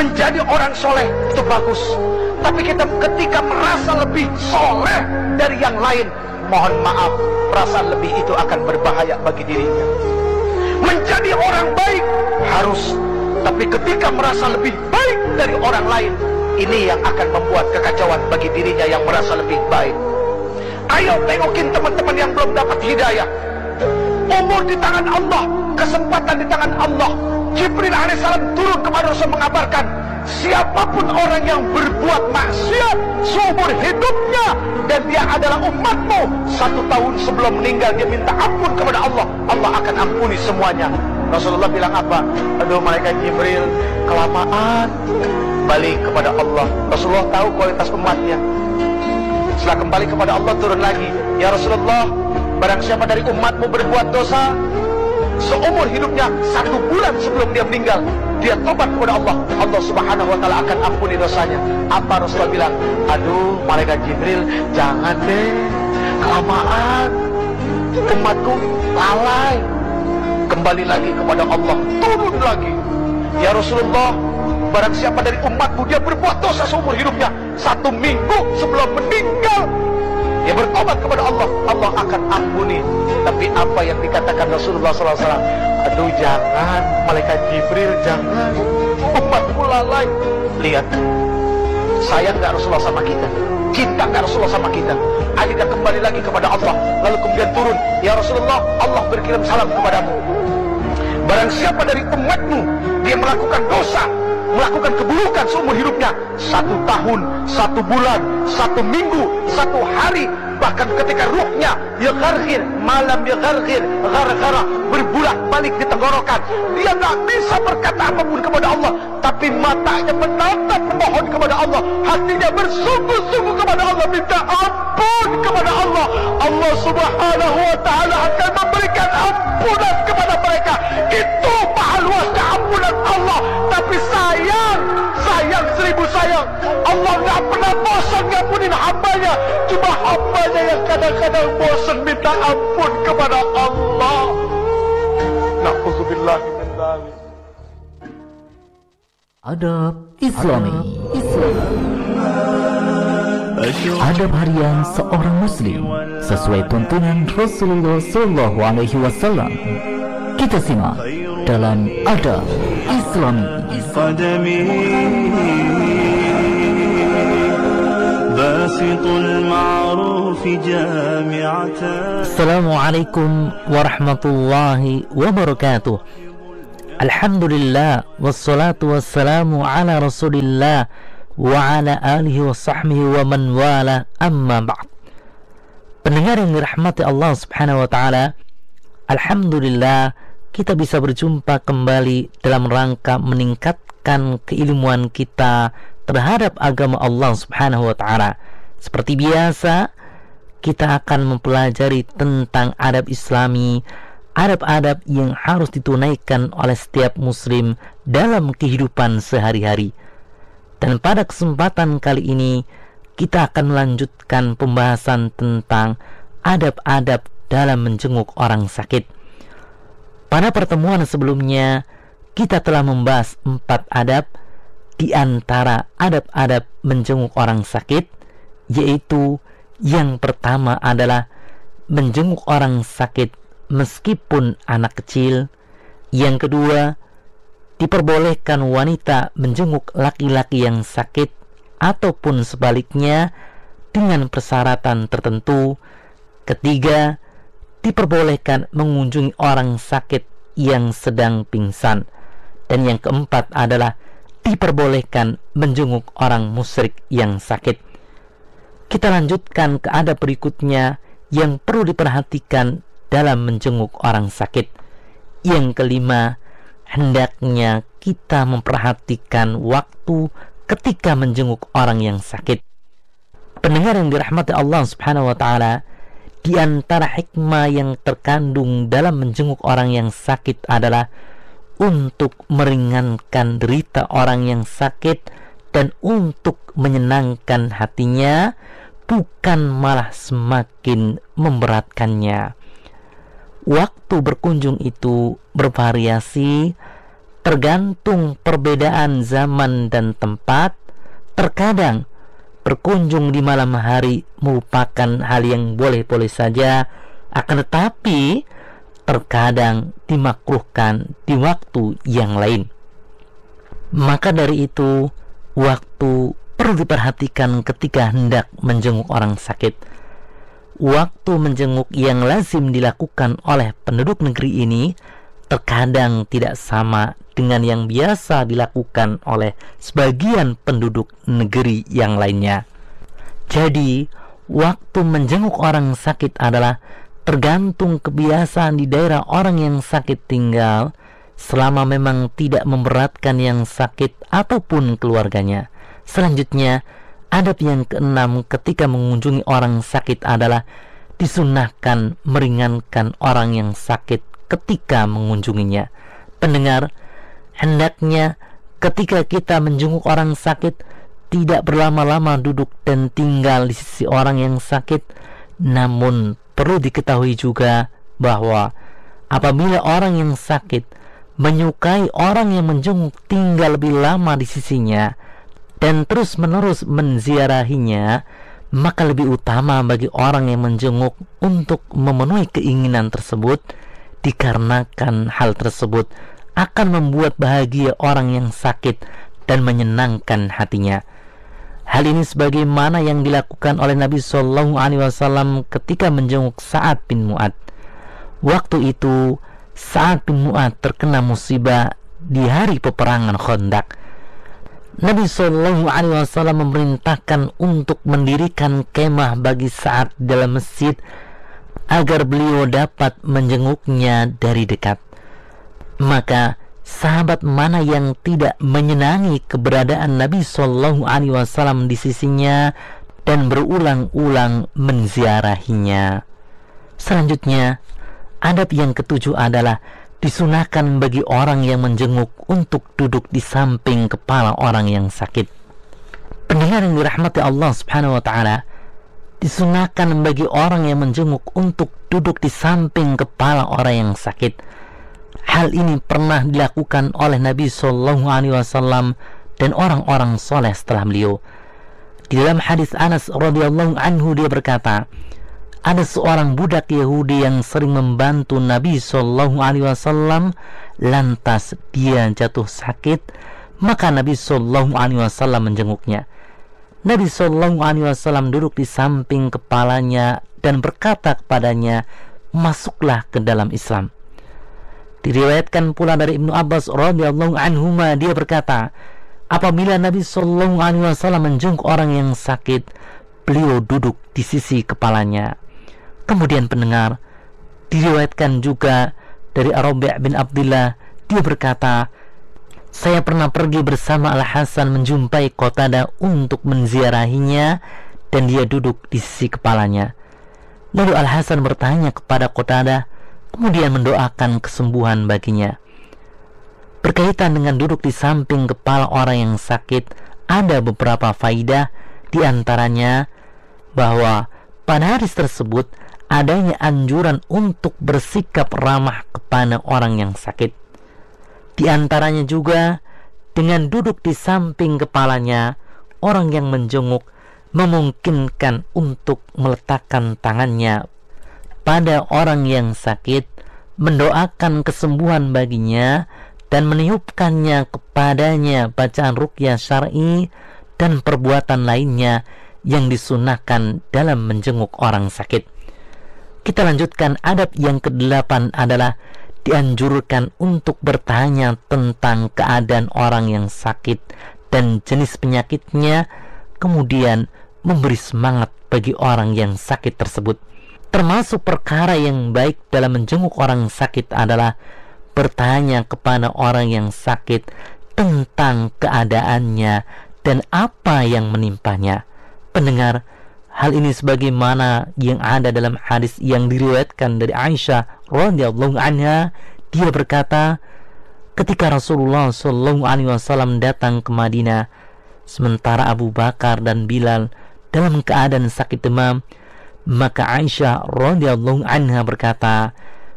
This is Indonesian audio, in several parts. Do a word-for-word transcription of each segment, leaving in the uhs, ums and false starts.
Menjadi orang soleh itu bagus, tapi kita ketika merasa lebih soleh dari yang lain, mohon maaf, perasaan lebih itu akan berbahaya bagi dirinya. Menjadi orang baik harus, tapi ketika merasa lebih baik dari orang lain, ini yang akan membuat kekacauan bagi dirinya yang merasa lebih baik. Ayo tengokin teman-teman yang belum dapat hidayah. Umur di tangan Allah, kesempatan di tangan Allah. Jibril alaihissalam turun kepada Rasul mengabarkan, siapapun orang yang berbuat maksiat seumur hidupnya dan dia adalah umatmu, satu tahun sebelum meninggal dia minta ampun kepada Allah, Allah akan ampuni semuanya. Rasulullah bilang apa? Aduh malaikat Jibril, kelamaan. Balik kepada Allah. Rasulullah tahu kualitas umatnya. Setelah kembali kepada Allah, turun lagi, ya Rasulullah, barang siapa dari umatmu berbuat dosa seumur hidupnya, satu bulan sebelum dia meninggal dia tobat kepada Allah, Allah subhanahu wa ta'ala akan ampuni dosanya. Apa Rasulullah bilang? Aduh malaikat Jibril, jangan deh, kelamaan, umatku lalai. Kembali lagi kepada Allah, turun lagi, ya Rasulullah, barang siapa dari umatmu dia berbuat dosa seumur hidupnya, satu minggu sebelum meninggal dia bertobat kepada Allah, Allah akan ampuni. Tapi apa yang dikatakan Rasulullah shallallahu alaihi wasallam? Aduh jangan, malaikat Jibril jangan, umatku lalai. Lihat, sayang gak Rasulullah sama kita? Cinta gak Rasulullah sama kita? Akhirnya kembali lagi kepada Allah, lalu kemudian turun, ya Rasulullah, Allah berkirim salam kepadamu. Barang siapa dari umatmu dia melakukan dosa, melakukan keburukan seumur hidupnya, satu tahun, satu bulan, satu minggu, satu hari, bahkan ketika ruhnya ya gargir, malam ya gargir, gara-gara berbulak balik di tenggorokan, dia tak bisa berkata apapun kepada Allah, tapi matanya menatap memohon kepada Allah, hatinya bersungguh-sungguh kepada Allah, minta ampun kepada Allah, Allah subhanahu wa ta'ala akan memberikan ampunan kepada mereka. Itu mahal luasnya ampunan Allah. Tapi sayang, sayang seribu sayang, Allah gak pernah bosan ngampunin hambanya. Cuma hambanya yang kadang-kadang bosan minta ampun kepada Allah. Na'udzubillah min dzalik. Adab Islami. Adab harian seorang muslim sesuai tuntunan Rasulullah Shallallahu Alaihi Wasallam. Kita simak dalam Adab Islami. Assalamualaikum warahmatullahi wabarakatuh. Alhamdulillah wassalatu wassalamu ala Rasulillah wa ala alihi wa sahbihi wa man wala, amma ba'd. Pendengar yang dirahmati Allah subhanahu wa ta'ala, alhamdulillah kita bisa berjumpa kembali dalam rangka meningkatkan keilmuan kita terhadap agama Allah subhanahu wa ta'ala. Seperti biasa, kita akan mempelajari tentang adab islami, adab-adab yang harus ditunaikan oleh setiap muslim dalam kehidupan sehari-hari. Dan pada kesempatan kali ini kita akan melanjutkan pembahasan tentang adab-adab dalam menjenguk orang sakit. Pada pertemuan sebelumnya kita telah membahas empat adab di antara adab-adab menjenguk orang sakit, yaitu yang pertama adalah menjenguk orang sakit meskipun anak kecil. Yang kedua, diperbolehkan wanita menjenguk laki-laki yang sakit ataupun sebaliknya dengan persyaratan tertentu. Ketiga, diperbolehkan mengunjungi orang sakit yang sedang pingsan. Dan yang keempat adalah diperbolehkan menjenguk orang musyrik yang sakit. Kita lanjutkan ke adab berikutnya yang perlu diperhatikan dalam menjenguk orang sakit. Yang kelima, hendaknya kita memperhatikan waktu ketika menjenguk orang yang sakit. Pendengar yang dirahmati Allah subhanahu wa ta'ala, di antara hikmah yang terkandung dalam menjenguk orang yang sakit adalah untuk meringankan derita orang yang sakit dan untuk menyenangkan hatinya, bukan malah semakin memberatkannya. Waktu berkunjung itu bervariasi, tergantung perbedaan zaman dan tempat. Terkadang berkunjung di malam hari merupakan hal yang boleh-boleh saja, akan tetapi terkadang dimakruhkan di waktu yang lain. Maka dari itu, waktu perlu diperhatikan ketika hendak menjenguk orang sakit. Waktu menjenguk yang lazim dilakukan oleh penduduk negeri ini terkadang tidak sama dengan yang biasa dilakukan oleh sebagian penduduk negeri yang lainnya. Jadi, waktu menjenguk orang sakit adalah tergantung kebiasaan di daerah orang yang sakit tinggal, selama memang tidak memberatkan yang sakit ataupun keluarganya. Selanjutnya, adab yang keenam ketika mengunjungi orang sakit adalah disunahkan meringankan orang yang sakit ketika mengunjunginya. Pendengar, hendaknya ketika kita menjenguk orang sakit tidak berlama-lama duduk dan tinggal di sisi orang yang sakit. Namun perlu diketahui juga bahwa apabila orang yang sakit menyukai orang yang menjenguk tinggal lebih lama di sisinya dan terus-menerus menziarahinya, maka lebih utama bagi orang yang menjenguk untuk memenuhi keinginan tersebut, dikarenakan hal tersebut akan membuat bahagia orang yang sakit dan menyenangkan hatinya. Hal ini sebagaimana yang dilakukan oleh Nabi Shallallahu Alaihi Wasallam ketika menjenguk Sa'ad bin Mu'ad. Waktu itu Sa'ad bin Mu'ad terkena musibah di hari peperangan Khandaq. Nabi Shallallahu Alaihi Wasallam memerintahkan untuk mendirikan kemah bagi Sa'ad dalam masjid agar beliau dapat menjenguknya dari dekat. Maka sahabat mana yang tidak menyenangi keberadaan Nabi Shallallahu Alaihi Wasallam di sisinya dan berulang-ulang menziarahinya. Selanjutnya, adab yang ketujuh adalah disunahkan bagi orang yang menjenguk untuk duduk di samping kepala orang yang sakit. Pendengar yang dirahmati Allah Subhanahu wa taala, disunahkan bagi orang yang menjenguk untuk duduk di samping kepala orang yang sakit. Hal ini pernah dilakukan oleh Nabi Shallallahu Alaihi Wasallam dan orang-orang soleh setelah beliau. Di dalam hadis Anas radhiyallahu anhu, dia berkata, ada seorang budak Yahudi yang sering membantu Nabi Shallallahu Alaihi Wasallam, lantas dia jatuh sakit, maka Nabi Shallallahu Alaihi Wasallam menjenguknya. Nabi Shallallahu Alaihi Wasallam duduk di samping kepalanya dan berkata kepadanya, masuklah ke dalam Islam. Diriwayatkan pula dari Ibnu Abbas radhiyallahu anhuma, dia berkata, apabila Nabi Shallallahu Alaihi Wasallam menjenguk orang yang sakit, beliau duduk di sisi kepalanya. Kemudian pendengar, diriwayatkan juga dari Ar-Rabi' bin Abdullah, dia berkata, saya pernah pergi bersama Al-Hasan menjumpai Qatadah untuk menziarahinya dan dia duduk di sisi kepalanya. Lalu Al-Hasan bertanya kepada Qatadah, kemudian mendoakan kesembuhan baginya. Berkaitan dengan duduk di samping kepala orang yang sakit, ada beberapa faidah, di antaranya bahwa pada hari tersebut adanya anjuran untuk bersikap ramah kepada orang yang sakit. Di antaranya juga dengan duduk di samping kepalanya, orang yang menjenguk memungkinkan untuk meletakkan tangannya pada orang yang sakit, mendoakan kesembuhan baginya dan meniupkannya kepadanya bacaan ruqyah syar'i dan perbuatan lainnya yang disunahkan dalam menjenguk orang sakit. Kita lanjutkan, adab yang kedelapan adalah dianjurkan untuk bertanya tentang keadaan orang yang sakit dan jenis penyakitnya, kemudian memberi semangat bagi orang yang sakit tersebut. Termasuk perkara yang baik dalam menjenguk orang sakit adalah bertanya kepada orang yang sakit tentang keadaannya dan apa yang menimpanya. Pendengar, hal ini sebagaimana yang ada dalam hadis yang diriwayatkan dari Aisyah radhiyallahu anha, dia berkata, ketika Rasulullah shallallahu alaihi wasallam datang ke Madinah, sementara Abu Bakar dan Bilal dalam keadaan sakit demam, maka Aisyah radhiyallahu anha berkata,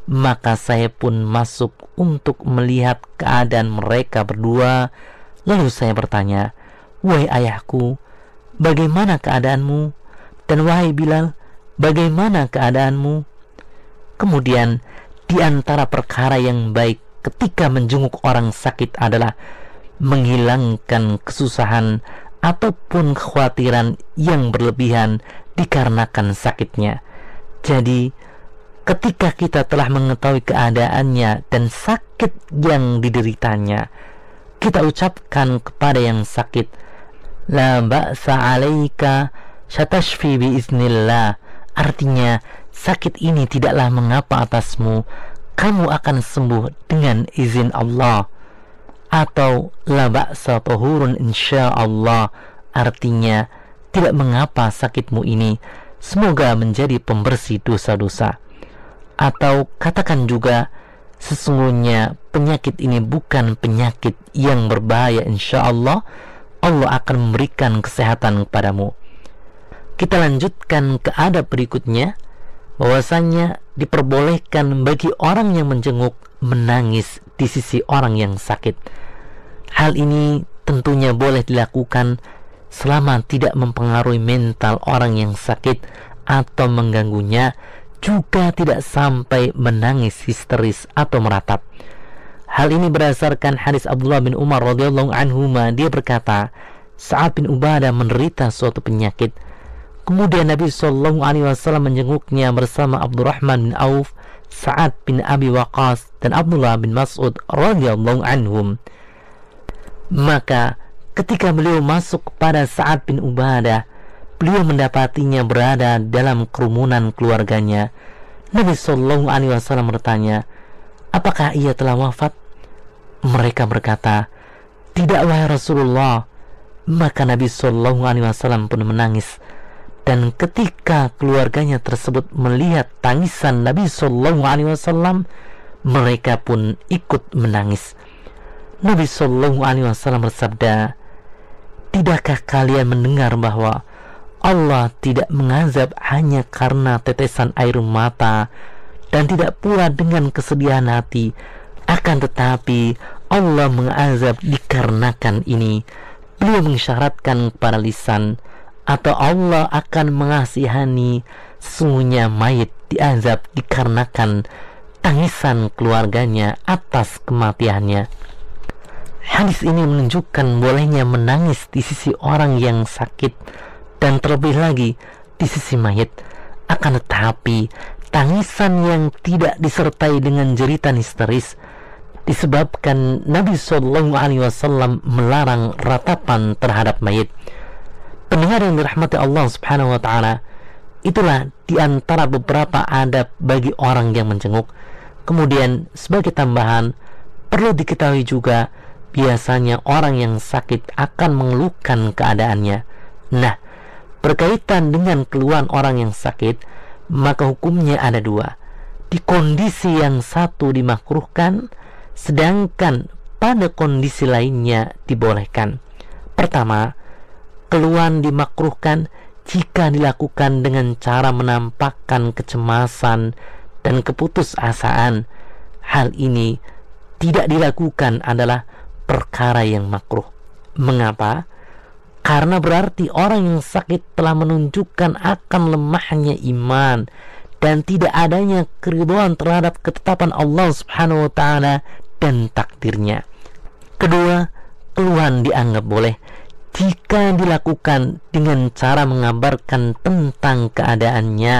Maka saya pun masuk untuk melihat keadaan mereka berdua. Lalu saya bertanya, wahai ayahku, bagaimana keadaanmu? Dan wahai Bilal, bagaimana keadaanmu? Kemudian di antara perkara yang baik ketika menjenguk orang sakit adalah menghilangkan kesusahan ataupun kekhawatiran yang berlebihan dikarenakan sakitnya. Jadi ketika kita telah mengetahui keadaannya dan sakit yang dideritanya, kita ucapkan kepada yang sakit, la ba'sa 'alaika syatashfi biiznillah. Artinya, sakit ini tidaklah mengapa atasmu, kamu akan sembuh dengan izin Allah. Atau la ba'sa tahurun insyaallah, artinya tidak mengapa sakitmu ini, semoga menjadi pembersih dosa-dosa. Atau katakan juga, sesungguhnya penyakit ini bukan penyakit yang berbahaya, insyaallah Allah akan memberikan kesehatan kepadamu. Kita lanjutkan ke adab berikutnya, bahwasanya diperbolehkan bagi orang yang menjenguk menangis di sisi orang yang sakit. Hal ini tentunya boleh dilakukan selama tidak mempengaruhi mental orang yang sakit atau mengganggunya, juga tidak sampai menangis histeris atau meratap. Hal ini berdasarkan hadis Abdullah bin Umar radhiyallahu anhuma. Dia berkata, Sa'ad bin Ubadah menderita suatu penyakit. Kemudian Nabi shallallahu alaihi wasallam menjenguknya bersama Abdurrahman bin Auf, Sa'ad bin Abi Waqqas, dan Abdullah bin Mas'ud radhiyallahu anhum. Maka ketika beliau masuk kepada Sa'ad bin Ubadah, beliau mendapatinya berada dalam kerumunan keluarganya. Nabi shallallahu alaihi wasallam bertanya, apakah ia telah wafat? Mereka berkata, tidak wahai Rasulullah. Maka Nabi shallallahu alaihi wasallam pun menangis. Dan ketika keluarganya tersebut melihat tangisan Nabi shallallahu alaihi wasallam, mereka pun ikut menangis. Nabi shallallahu alaihi wasallam bersabda, tidakkah kalian mendengar bahwa Allah tidak mengazab hanya karena tetesan air mata dan tidak pula dengan kesedihan hati, akan tetapi Allah mengazab dikarenakan ini. Beliau mengisyaratkan kepada lisan, atau Allah akan mengasihani, sesungguhnya mayit diazab dikarenakan tangisan keluarganya atas kematiannya. Hadis ini menunjukkan bolehnya menangis di sisi orang yang sakit dan terlebih lagi di sisi mayit. Akan tetapi tangisan yang tidak disertai dengan jeritan histeris, disebabkan Nabi shallallahu alaihi wasallam melarang ratapan terhadap mayit. Pendengar yang dirahmati Allah subhanahu wa ta'ala, itulah di antara beberapa adab bagi orang yang menjenguk. Kemudian sebagai tambahan, perlu diketahui juga, biasanya orang yang sakit akan mengeluhkan keadaannya. Nah, berkaitan dengan keluhan orang yang sakit, maka hukumnya ada dua. Di kondisi yang satu dimakruhkan, sedangkan pada kondisi lainnya dibolehkan. Pertama, keluhan dimakruhkan jika dilakukan dengan cara menampakkan kecemasan dan keputusasaan. Hal ini tidak dilakukan adalah perkara yang makruh. Mengapa? Karena berarti orang yang sakit telah menunjukkan akan lemahnya iman dan tidak adanya keridhaan terhadap ketetapan Allah subhanahu wa ta'ala dan takdirnya. Kedua, keluhan dianggap boleh jika dilakukan dengan cara mengabarkan tentang keadaannya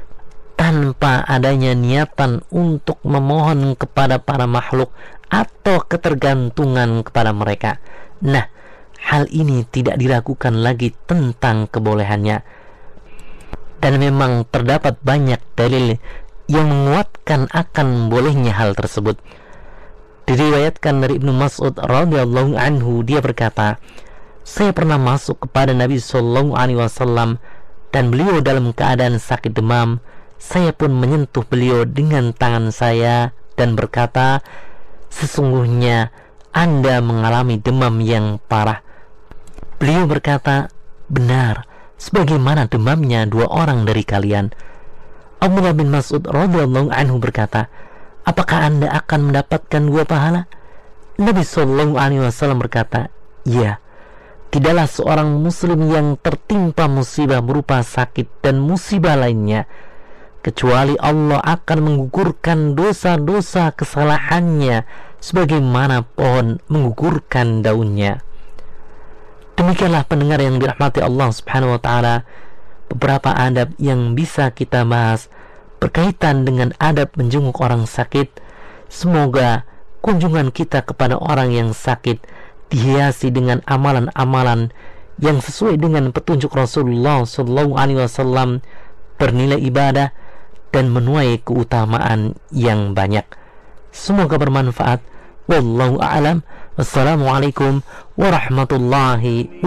tanpa adanya niatan untuk memohon kepada para makhluk atau ketergantungan kepada mereka. Nah, hal ini tidak diragukan lagi tentang kebolehannya. Dan memang terdapat banyak dalil yang menguatkan akan bolehnya hal tersebut. Diriwayatkan dari Ibnu Mas'ud radhiyallahu anhu, dia berkata, saya pernah masuk kepada Nabi shallallahu alaihi wasallam dan beliau dalam keadaan sakit demam. Saya pun menyentuh beliau dengan tangan saya dan berkata, sesungguhnya Anda mengalami demam yang parah. Beliau berkata, benar, sebagaimana demamnya dua orang dari kalian. Abdullah bin Mas'ud radhiyallahu anhu berkata, apakah Anda akan mendapatkan dua pahala? Nabi Shallallahu Alaihi Wasallam berkata, ya, tidaklah seorang muslim yang tertimpa musibah berupa sakit dan musibah lainnya, kecuali Allah akan menggugurkan dosa-dosa kesalahannya sebagaimana pohon menggugurkan daunnya. Demikianlah pendengar yang dirahmati Allah Subhanahu wa taala, beberapa adab yang bisa kita bahas berkaitan dengan adab menjenguk orang sakit. Semoga kunjungan kita kepada orang yang sakit dihiasi dengan amalan-amalan yang sesuai dengan petunjuk Rasulullah Sallallahu Alaihi Wasallam, bernilai ibadah dan menuai keutamaan yang banyak. Semoga bermanfaat. Wallahu a'lam. Wassalamualaikum warahmatullahi wabarakatuh.